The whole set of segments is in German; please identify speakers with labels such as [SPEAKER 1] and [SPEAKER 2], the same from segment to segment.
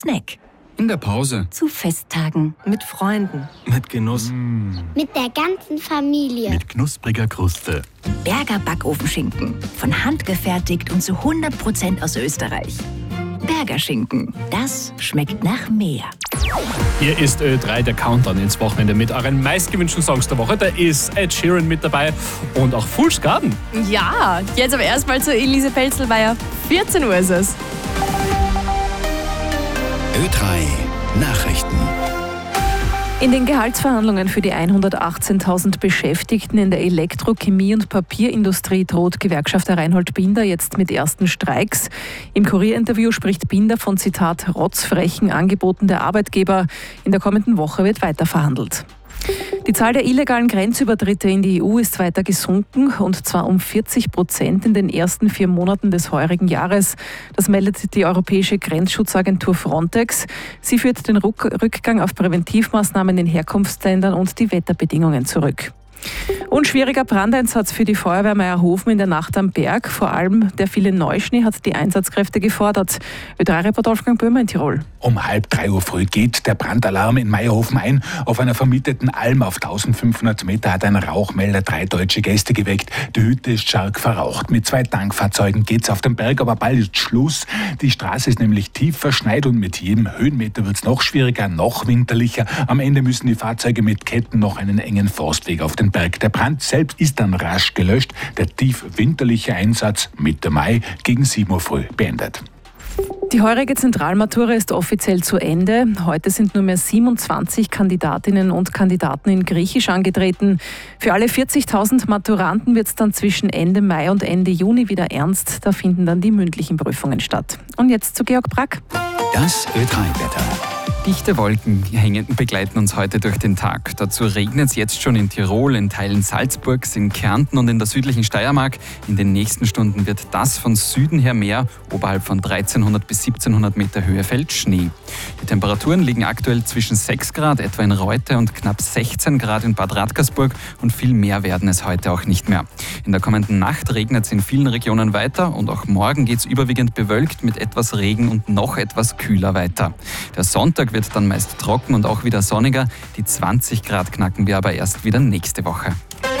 [SPEAKER 1] Snack.
[SPEAKER 2] In der Pause.
[SPEAKER 1] Zu Festtagen.
[SPEAKER 3] Mit Freunden.
[SPEAKER 2] Mit Genuss.
[SPEAKER 4] Mit der ganzen Familie.
[SPEAKER 2] Mit knuspriger Kruste.
[SPEAKER 1] Berger Backofenschinken. Von Hand gefertigt und zu 100% aus Österreich. Berger Schinken. Das schmeckt nach mehr.
[SPEAKER 5] Hier ist Ö3, der Countdown ins Wochenende mit euren meistgewünschten Songs der Woche. Da ist Ed Sheeran mit dabei und auch Fool's Garden.
[SPEAKER 3] Ja, jetzt aber erstmal zu Elise Pelzelmeier. 14 Uhr ist es.
[SPEAKER 2] Ö3 Nachrichten.
[SPEAKER 6] In den Gehaltsverhandlungen für die 118.000 Beschäftigten in der Elektro-, Chemie- und Papierindustrie droht Gewerkschafter Reinhold Binder jetzt mit ersten Streiks. Im Kurierinterview spricht Binder von, Zitat, rotzfrechen Angeboten der Arbeitgeber. In der kommenden Woche wird weiter verhandelt. Die Zahl der illegalen Grenzübertritte in die EU ist weiter gesunken, und zwar um 40% in den ersten 4 Monaten des heurigen Jahres. Das meldet die Europäische Grenzschutzagentur Frontex. Sie führt den Rückgang auf Präventivmaßnahmen in Herkunftsländern und die Wetterbedingungen zurück. Und schwieriger Brandeinsatz für die Feuerwehr Meierhofen in der Nacht am Berg. Vor allem der viele Neuschnee hat die Einsatzkräfte gefordert. Ö3-Reporter Wolfgang Böhmer in Tirol.
[SPEAKER 7] Um 2:30 Uhr früh geht der Brandalarm in Meierhofen ein. Auf einer vermieteten Alm auf 1500 Meter hat ein Rauchmelder 3 deutsche Gäste geweckt. Die Hütte ist stark verraucht. Mit 2 Tankfahrzeugen geht's auf den Berg, aber bald ist Schluss. Die Straße ist nämlich tief verschneit und mit jedem Höhenmeter wird's noch schwieriger, noch winterlicher. Am Ende müssen die Fahrzeuge mit Ketten noch einen engen Forstweg auf den Berg. Der Brand selbst ist dann rasch gelöscht. Der tief winterliche Einsatz Mitte Mai gegen 7 Uhr früh beendet.
[SPEAKER 6] Die heurige Zentralmatura ist offiziell zu Ende. Heute sind nur mehr 27 Kandidatinnen und Kandidaten in Griechisch angetreten. Für alle 40.000 Maturanten wird es dann zwischen Ende Mai und Ende Juni wieder ernst. Da finden dann die mündlichen Prüfungen statt. Und jetzt zu Georg Brack.
[SPEAKER 2] Das Ö3-Wetter. Dichte Wolken begleiten uns heute durch den Tag. Dazu regnet es jetzt schon in Tirol, in Teilen Salzburgs, in Kärnten und in der südlichen Steiermark. In den nächsten Stunden wird das von Süden her mehr. Oberhalb von 1300 bis 1700 Meter Höhe fällt Schnee. Die Temperaturen liegen aktuell zwischen 6 Grad etwa in Reute und knapp 16 Grad in Bad Radkersburg, und viel mehr werden es heute auch nicht mehr. In der kommenden Nacht regnet es in vielen Regionen weiter, und auch morgen geht es überwiegend bewölkt mit etwas Regen und noch etwas kühler weiter. Der Sonntag wird dann meist trocken und auch wieder sonniger. Die 20 Grad knacken wir aber erst wieder nächste Woche.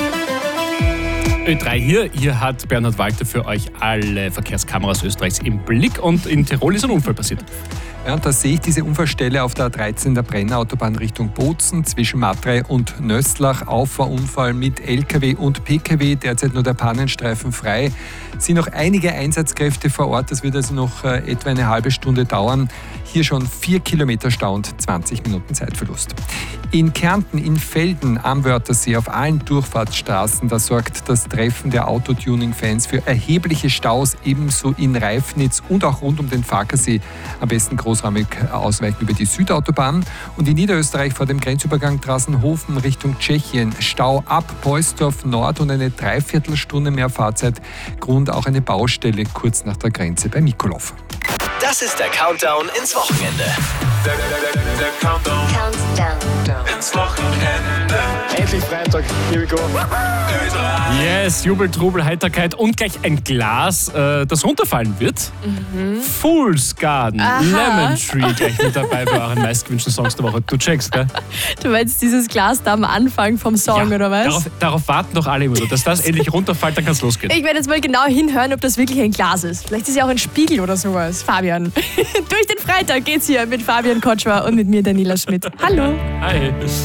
[SPEAKER 5] Ö3 hier. Hier hat Bernhard Walter für euch alle Verkehrskameras Österreichs im Blick, und in Tirol ist ein Unfall passiert.
[SPEAKER 8] Ja, und da sehe ich diese Unfallstelle auf der A13 der Brenner-Autobahn Richtung Bozen zwischen Matrei und Nöstlach. Auffahrunfall mit LKW und PKW, derzeit nur der Pannenstreifen frei. Es sind noch einige Einsatzkräfte vor Ort, das wird also noch etwa eine halbe Stunde dauern. Hier schon 4 Kilometer Stau und 20 Minuten Zeitverlust. In Kärnten, in Velden am Wörthersee, auf allen Durchfahrtsstraßen, da sorgt das Treffen der Autotuning-Fans für erhebliche Staus, ebenso in Reifnitz und auch rund um den Farkasee. Am besten großräumig ausweichen über die Südautobahn. Und in Niederösterreich vor dem Grenzübergang Drassenhofen Richtung Tschechien Stau ab Beusdorf Nord und eine Dreiviertelstunde mehr Fahrzeit. Grund auch eine Baustelle kurz nach der Grenze bei Mikolov.
[SPEAKER 9] Das ist der Countdown ins Wochenende. Der Countdown ins Wochenende.
[SPEAKER 10] Endlich Freitag, here we go.
[SPEAKER 5] Yes, Jubel, Trubel, Heiterkeit und gleich ein Glas, das runterfallen wird. Fool's Garden, Lemon Tree gleich mit dabei bei euren meistgewünschten Songs der Woche. Du checkst, gell?
[SPEAKER 3] Du meinst dieses Glas da am Anfang vom Song,
[SPEAKER 5] Ja,
[SPEAKER 3] oder was?
[SPEAKER 5] Darauf warten doch alle immer so, dass das endlich runterfällt, dann kann es losgehen.
[SPEAKER 3] Ich werde jetzt mal genau hinhören, ob das wirklich ein Glas ist. Vielleicht ist es ja auch ein Spiegel oder sowas. Fabian. Durch den Freitag geht's hier mit Fabian Kotschwer und mit mir, Daniela Schmidt. Hallo.
[SPEAKER 5] Hi.